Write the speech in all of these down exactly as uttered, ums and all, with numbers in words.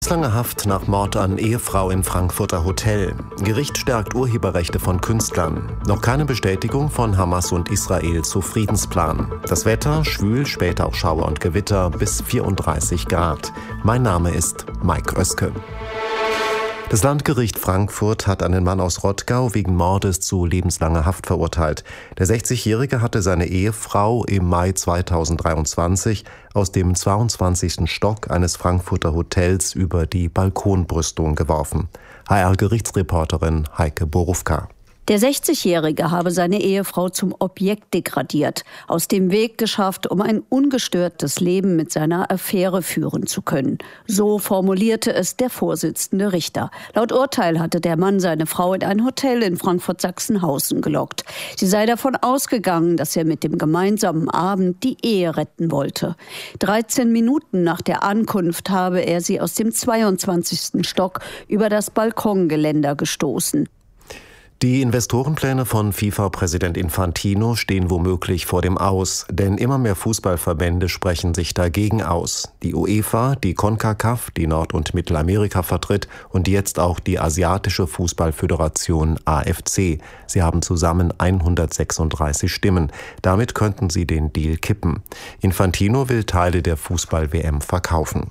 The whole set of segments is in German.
Lebenslange Haft nach Mord an Ehefrau in Frankfurter Hotel. Gericht stärkt Urheberrechte von Künstlern. Noch keine Bestätigung von Hamas und Israel zu Friedensplan. Das Wetter, schwül, später auch Schauer und Gewitter bis vierunddreißig Grad. Mein Name ist Mike Oeske. Das Landgericht Frankfurt hat einen Mann aus Rottgau wegen Mordes zu lebenslanger Haft verurteilt. Der sechzigjährige hatte seine Ehefrau im Mai zweitausenddreiundzwanzig aus dem zweiundzwanzigsten Stock eines Frankfurter Hotels über die Balkonbrüstung geworfen. H R-Gerichtsreporterin Heike Borufka. Der sechzigjährige habe seine Ehefrau zum Objekt degradiert, aus dem Weg geschafft, um ein ungestörtes Leben mit seiner Affäre führen zu können. So formulierte es der Vorsitzende Richter. Laut Urteil hatte der Mann seine Frau in ein Hotel in Frankfurt-Sachsenhausen gelockt. Sie sei davon ausgegangen, dass er mit dem gemeinsamen Abend die Ehe retten wollte. dreizehn Minuten nach der Ankunft habe er sie aus dem zweiundzwanzigsten Stock über das Balkongeländer gestoßen. Die Investorenpläne von FIFA-Präsident Infantino stehen womöglich vor dem Aus, denn immer mehr Fußballverbände sprechen sich dagegen aus. Die UEFA, die CONCACAF, die Nord- und Mittelamerika vertritt und jetzt auch die Asiatische Fußballföderation A F C. Sie haben zusammen hundertsechsunddreißig Stimmen. Damit könnten sie den Deal kippen. Infantino will Teile der Fußball-W M verkaufen.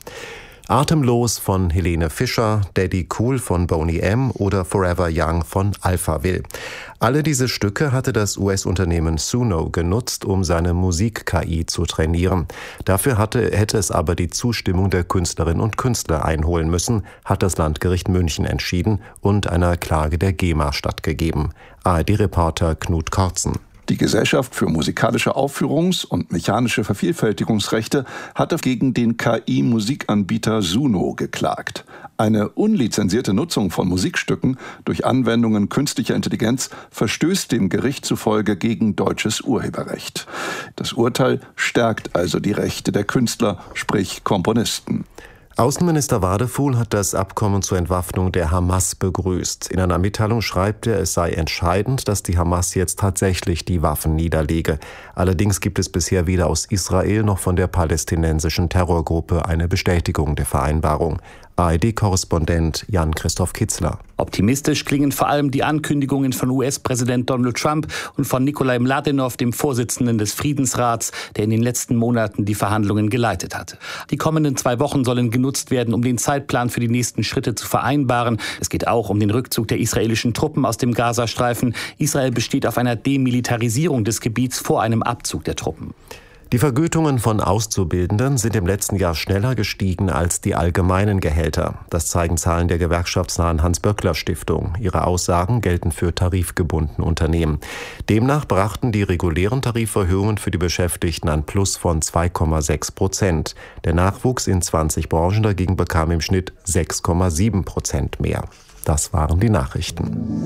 Atemlos von Helene Fischer, Daddy Cool von Boney M. oder Forever Young von Alphaville. Alle diese Stücke hatte das U S-Unternehmen Suno genutzt, um seine Musik-K I zu trainieren. Dafür hatte, hätte es aber die Zustimmung der Künstlerinnen und Künstler einholen müssen, hat das Landgericht München entschieden und einer Klage der GEMA stattgegeben. A R D-Reporter Knut Kortzen. Die Gesellschaft für musikalische Aufführungs- und mechanische Vervielfältigungsrechte hatte gegen den K I-Musikanbieter Suno geklagt. Eine unlizenzierte Nutzung von Musikstücken durch Anwendungen künstlicher Intelligenz verstößt dem Gericht zufolge gegen deutsches Urheberrecht. Das Urteil stärkt also die Rechte der Künstler, sprich Komponisten. Außenminister Wadefuhl hat das Abkommen zur Entwaffnung der Hamas begrüßt. In einer Mitteilung schreibt er, es sei entscheidend, dass die Hamas jetzt tatsächlich die Waffen niederlege. Allerdings gibt es bisher weder aus Israel noch von der palästinensischen Terrorgruppe eine Bestätigung der Vereinbarung. A R D-Korrespondent Jan-Christoph Kitzler. Optimistisch klingen vor allem die Ankündigungen von U S-Präsident Donald Trump und von Nikolai Mladenov, dem Vorsitzenden des Friedensrats, der in den letzten Monaten die Verhandlungen geleitet hat. Die kommenden zwei Wochen sollen genutzt werden, um den Zeitplan für die nächsten Schritte zu vereinbaren. Es geht auch um den Rückzug der israelischen Truppen aus dem Gazastreifen. Israel besteht auf einer Demilitarisierung des Gebiets vor einem Abzug der Truppen. Die Vergütungen von Auszubildenden sind im letzten Jahr schneller gestiegen als die allgemeinen Gehälter. Das zeigen Zahlen der gewerkschaftsnahen Hans-Böckler-Stiftung. Ihre Aussagen gelten für tarifgebundene Unternehmen. Demnach brachten die regulären Tariferhöhungen für die Beschäftigten ein Plus von zwei Komma sechs Prozent. Der Nachwuchs in zwanzig Branchen dagegen bekam im Schnitt sechs Komma sieben Prozent mehr. Das waren die Nachrichten.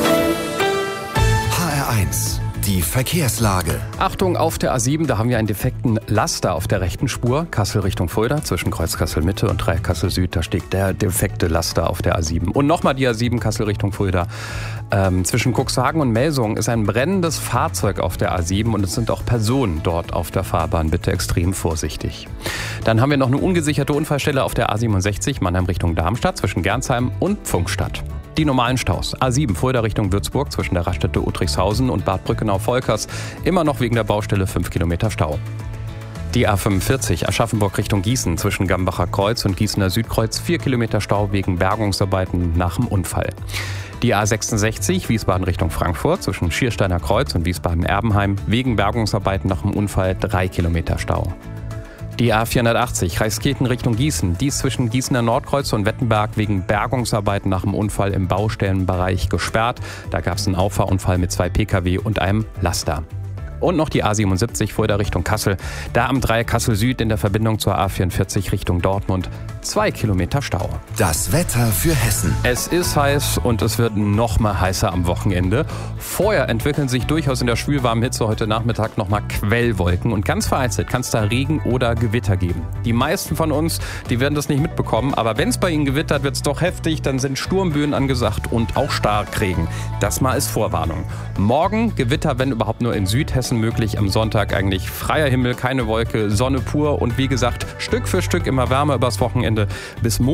H R eins. Die Verkehrslage. Achtung, auf der A sieben, da haben wir einen defekten Laster auf der rechten Spur. Kassel Richtung Fulda, zwischen Kreuz Kassel Mitte und Dreieck Kassel Süd, da steht der defekte Laster auf der A sieben. Und nochmal die A sieben, Kassel Richtung Fulda. Ähm, zwischen Cuxhagen und Melsungen ist ein brennendes Fahrzeug auf der A sieben und es sind auch Personen dort auf der Fahrbahn. Bitte extrem vorsichtig. Dann haben wir noch eine ungesicherte Unfallstelle auf der A siebenundsechzig, Mannheim Richtung Darmstadt, zwischen Gernsheim und Pfungstadt. Die normalen Staus. A sieben, Fulda Richtung Würzburg, zwischen der Raststätte Uttrichshausen und Bad Brückenau-Volkers. Immer noch wegen der Baustelle fünf Kilometer Stau. Die A fünfundvierzig, Aschaffenburg Richtung Gießen, zwischen Gambacher Kreuz und Gießener Südkreuz. vier Kilometer Stau wegen Bergungsarbeiten nach dem Unfall. Die A sechsundsechzig, Wiesbaden Richtung Frankfurt, zwischen Schiersteiner Kreuz und Wiesbaden-Erbenheim. Wegen Bergungsarbeiten nach dem Unfall drei Kilometer Stau. Die A vierhundertachtzig, Reichskirchen Richtung Gießen, dies zwischen Gießener Nordkreuz und Wettenberg wegen Bergungsarbeiten nach dem Unfall im Baustellenbereich gesperrt. Da gab es einen Auffahrunfall mit zwei P K W und einem Laster. Und noch die A siebenundsiebzig, Fulda Richtung Kassel. Da am Dreieck Kassel Süd in der Verbindung zur A vierundvierzig Richtung Dortmund. Zwei Kilometer Stau. Das Wetter für Hessen. Es ist heiß und es wird noch mal heißer am Wochenende. Vorher entwickeln sich durchaus in der schwülwarmen Hitze heute Nachmittag noch mal Quellwolken. Und ganz vereinzelt kann es da Regen oder Gewitter geben. Die meisten von uns, die werden das nicht mitbekommen. Aber wenn es bei ihnen gewittert, wird es doch heftig. Dann sind Sturmböen angesagt und auch Starkregen. Das mal als Vorwarnung. Morgen Gewitter, wenn überhaupt nur in Südhessen möglich. Am Sonntag eigentlich freier Himmel, keine Wolke, Sonne pur. Und wie gesagt, Stück für Stück immer wärmer übers Wochenende. Bis Montag